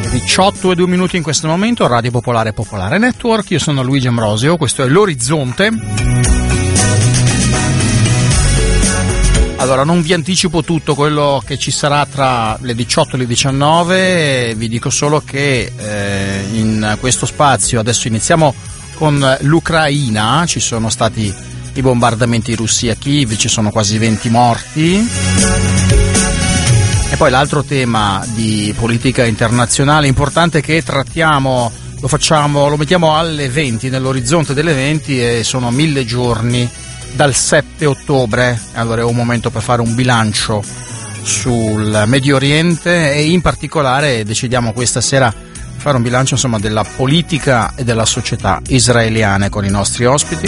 18:02 in questo momento, Radio Popolare Popolare Network. Io sono Luigi Ambrosio, questo è l'Orizzonte. Allora, non vi anticipo tutto quello che ci sarà tra le 18 e le 19, vi dico solo che in questo spazio adesso iniziamo con l'Ucraina. Ci sono stati i bombardamenti russi a Kiev, ci sono quasi 20 morti. E poi l'altro tema di politica internazionale importante che trattiamo, lo mettiamo alle 20, nell'orizzonte delle 20, e sono 1000 giorni dal 7 ottobre. Allora è un momento per fare un bilancio sul Medio Oriente e in particolare decidiamo questa sera di fare un bilancio, insomma, della politica e della società israeliane con i nostri ospiti.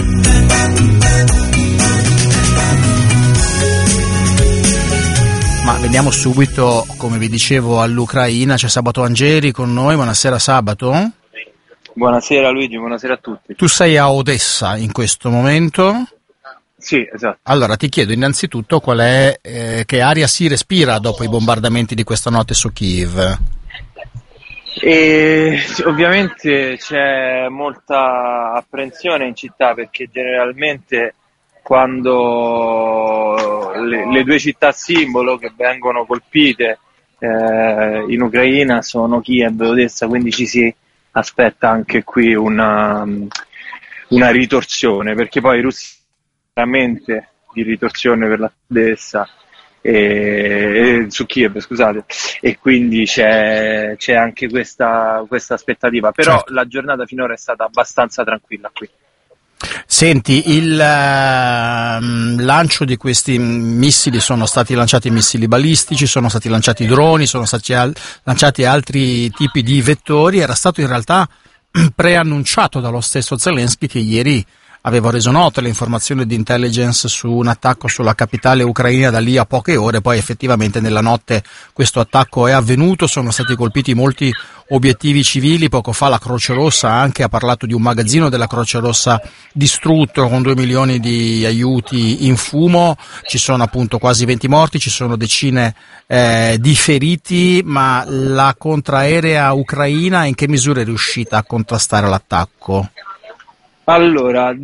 Ma veniamo subito, come vi dicevo, all'Ucraina. C'è Sabato Angeli con noi. Buonasera Sabato. Buonasera Luigi, buonasera a tutti. Tu sei a Odessa in questo momento? Sì, esatto. Allora ti chiedo innanzitutto qual è, che aria si respira dopo i bombardamenti di questa notte su Kiev? Ovviamente c'è molta apprensione in città, perché generalmente quando le due città simbolo che vengono colpite in Ucraina sono Kiev e Odessa, quindi ci si aspetta anche qui una ritorsione, perché poi i russi veramente di ritorsione per la Odessa su Kiev, scusate, e quindi c'è anche questa aspettativa, però certo. La giornata finora è stata abbastanza tranquilla qui. Senti, il lancio di questi missili, sono stati lanciati missili balistici, sono stati lanciati droni, sono stati lanciati altri tipi di vettori. Era stato in realtà preannunciato dallo stesso Zelensky, che ieri aveva reso note le informazioni di intelligence su un attacco sulla capitale ucraina da lì a poche ore. Poi effettivamente nella notte questo attacco è avvenuto, sono stati colpiti molti obiettivi civili. Poco fa la Croce Rossa anche ha parlato di un magazzino della Croce Rossa distrutto con 2 milioni di aiuti in fumo. Ci sono appunto quasi 20 morti, ci sono decine di feriti, ma la contraerea ucraina in che misura è riuscita a contrastare l'attacco? Allora,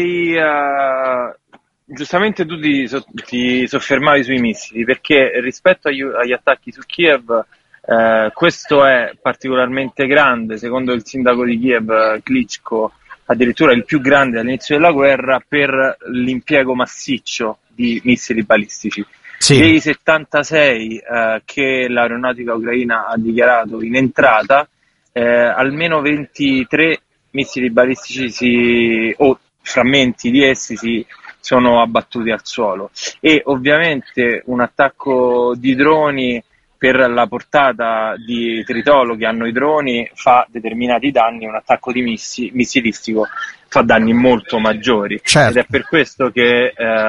giustamente tu ti soffermavi sui missili, perché rispetto agli attacchi su Kiev questo è particolarmente grande, secondo il sindaco di Kiev, Klitschko, addirittura il più grande dall'inizio della guerra per l'impiego massiccio di missili balistici. Sì. Dei 76 che l'aeronautica ucraina ha dichiarato in entrata, almeno 23 missili balistici o frammenti di essi si sono abbattuti al suolo, e ovviamente un attacco di droni, per la portata di tritolo che hanno i droni, fa determinati danni. Un attacco di missilistico fa danni molto maggiori. Certo. Ed è per questo che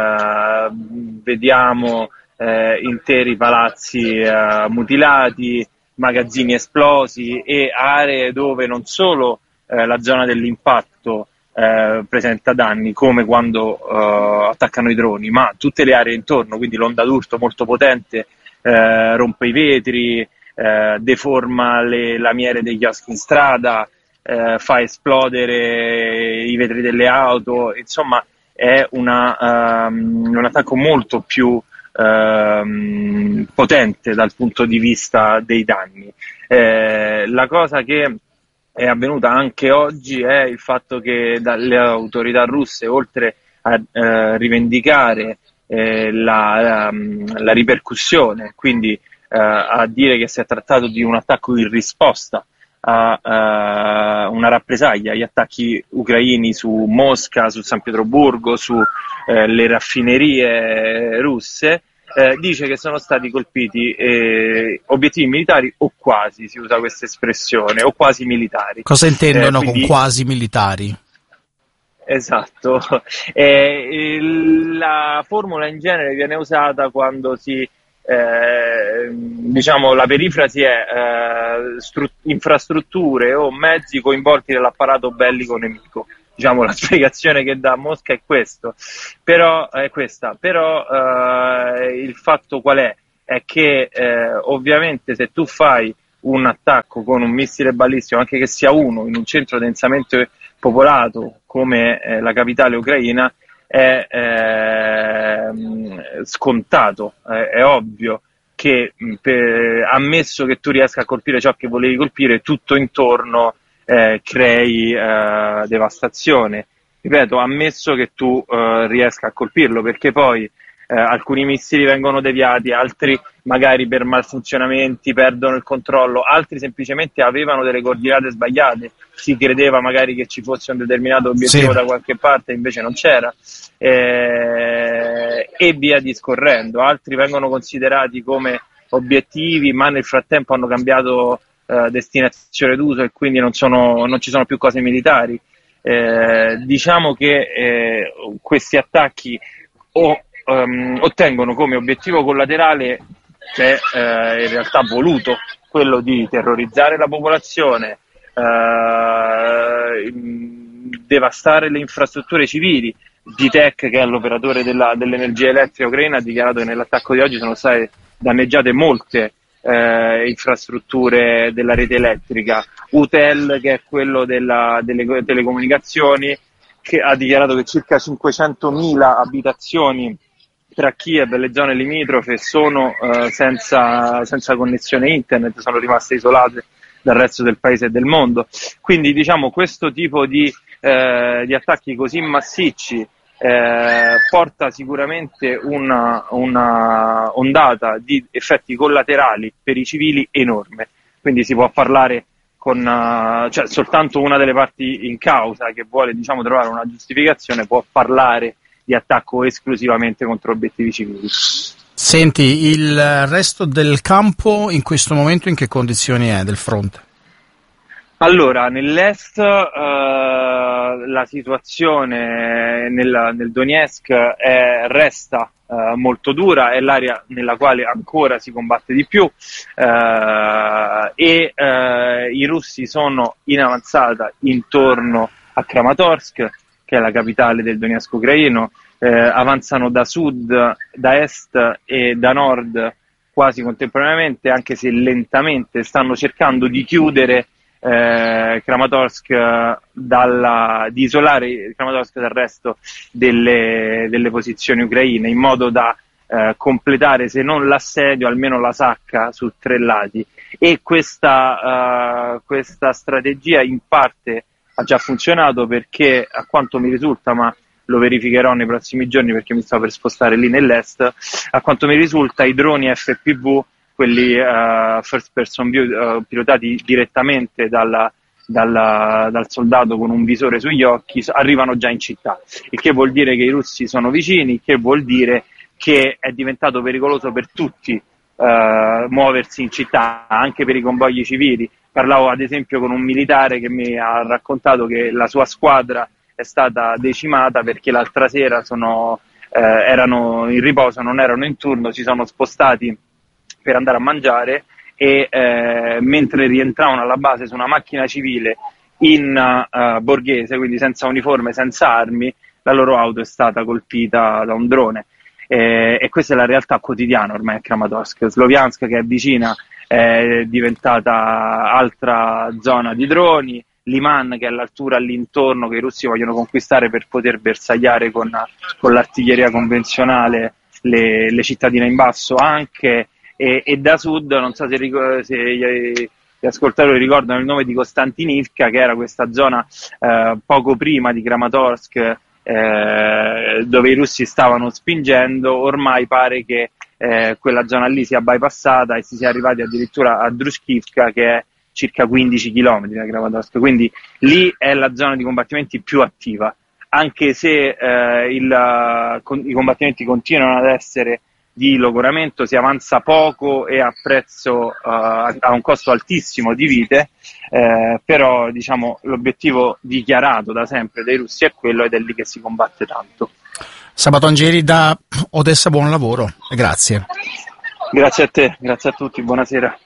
vediamo interi palazzi mutilati, magazzini esplosi e aree dove non solo la zona dell'impatto presenta danni, come quando attaccano i droni, ma tutte le aree intorno, quindi l'onda d'urto molto potente rompe i vetri, deforma le lamiere dei chioschi in strada, fa esplodere i vetri delle auto. Insomma, è un attacco molto più potente dal punto di vista dei danni. La cosa che è avvenuta anche oggi è il fatto che dalle autorità russe, oltre a rivendicare la ripercussione, quindi a dire che si è trattato di un attacco in risposta a una rappresaglia agli attacchi ucraini su Mosca, su San Pietroburgo, su le raffinerie russe, dice che sono stati colpiti obiettivi militari, o quasi, si usa questa espressione, o quasi militari. Cosa intendono con quasi militari? Esatto, la formula in genere viene usata quando la perifrasi è infrastrutture o mezzi coinvolti nell'apparato bellico nemico. Diciamo, la spiegazione che dà Mosca è questa, però il fatto qual è? È che ovviamente se tu fai un attacco con un missile balistico, anche che sia uno, in un centro densamente popolato come la capitale ucraina, è scontato, è ovvio che ammesso che tu riesca a colpire ciò che volevi colpire, tutto intorno crei devastazione. Ripeto, ammesso che tu riesca a colpirlo, perché poi alcuni missili vengono deviati, altri magari per malfunzionamenti perdono il controllo, altri semplicemente avevano delle coordinate sbagliate, si credeva magari che ci fosse un determinato obiettivo da qualche parte, invece non c'era, e via discorrendo. Altri vengono considerati come obiettivi, ma nel frattempo hanno cambiato destinazione d'uso e quindi non ci sono più cose militari. Diciamo che questi attacchi ottengono come obiettivo collaterale, che è in realtà voluto, quello di terrorizzare la popolazione, devastare le infrastrutture civili. DTEC, che è l'operatore dell'energia elettrica ucraina, ha dichiarato che nell'attacco di oggi sono state danneggiate molte infrastrutture della rete elettrica. UTEL, che è quello delle telecomunicazioni, che ha dichiarato che circa 500.000 abitazioni tra Kiev e le zone limitrofe sono senza connessione internet, sono rimaste isolate dal resto del paese e del mondo. Quindi diciamo questo tipo di attacchi così massicci porta sicuramente una ondata di effetti collaterali per i civili enorme. Quindi si può parlare cioè soltanto una delle parti in causa, che vuole trovare una giustificazione, può parlare di attacco esclusivamente contro obiettivi civili. Senti, il resto del campo in questo momento in che condizioni è del fronte? Allora, nell'est la situazione nel Donetsk resta molto dura, è l'area nella quale ancora si combatte di più, e i russi sono in avanzata intorno a Kramatorsk, che è la capitale del Donetsk ucraino, avanzano da sud, da est e da nord quasi contemporaneamente, anche se lentamente stanno cercando di chiudere Kramatorsk, di isolare Kramatorsk dal resto delle posizioni ucraine, in modo da completare, se non l'assedio, almeno la sacca su 3 lati. E questa strategia in parte ha già funzionato, perché a quanto mi risulta, ma lo verificherò nei prossimi giorni perché mi sto per spostare lì nell'est, a quanto mi risulta i droni FPV, quelli first person view, pilotati direttamente dal soldato con un visore sugli occhi, arrivano già in città, il che vuol dire che i russi sono vicini, il che vuol dire che è diventato pericoloso per tutti muoversi in città, anche per i convogli civili. Parlavo ad esempio con un militare che mi ha raccontato che la sua squadra è stata decimata perché l'altra sera erano in riposo, non erano in turno, si sono spostati per andare a mangiare e mentre rientravano alla base su una macchina civile in borghese, quindi senza uniforme, senza armi, la loro auto è stata colpita da un drone. E questa è la realtà quotidiana ormai a Kramatorsk. Sloviansk, che è vicina, è diventata altra zona di droni. Liman, che è l'altura all'intorno che i russi vogliono conquistare per poter bersagliare con l'artiglieria convenzionale le cittadine in basso anche. E da sud, non so se gli ascoltatori ricordano il nome di Kostantinivka, che era questa zona poco prima di Kramatorsk, dove i russi stavano spingendo. Ormai pare che quella zona lì sia bypassata e si sia arrivati addirittura a Druskivka, che è circa 15 km da Kramatorsk, quindi lì è la zona di combattimenti più attiva, anche se i combattimenti continuano ad essere di logoramento, si avanza poco e a un costo altissimo di vite, però diciamo l'obiettivo dichiarato da sempre dai russi è quello, ed è lì che si combatte tanto. Sabato Angeri da Odessa, buon lavoro e grazie. Grazie a te, grazie a tutti, buonasera.